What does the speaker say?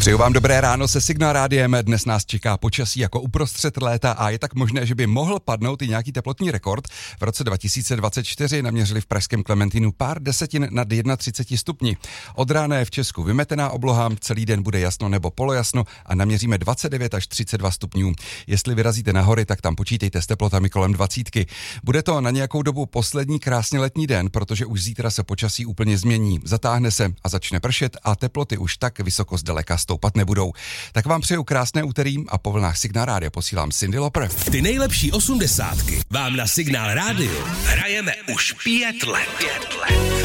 Přeju vám dobré ráno se Signál Rádiem. Dnes nás čeká počasí jako uprostřed léta a je tak možné, že by mohl padnout i nějaký teplotní rekord. V roce 2024 naměřili v pražském Klementínu pár desetin nad 31 stupni. Od rána je v Česku vymetená obloha, celý den bude jasno nebo polojasno a naměříme 29 až 32 stupňů. Jestli vyrazíte na hory, tak tam počítejte s teplotami kolem 20. Bude to na nějakou dobu poslední krásně letní den, protože už zítra se počasí úplně změní. Zatáhne se a začne pršet a teploty už tak vysoko zdaleka stoupat nebudou. Tak vám přeju krásné úterý a po vlnách Signál Rádia posílám Cyndi Lauper. Ty nejlepší 80 vám na Signál Rádiu hrajeme už 5 let.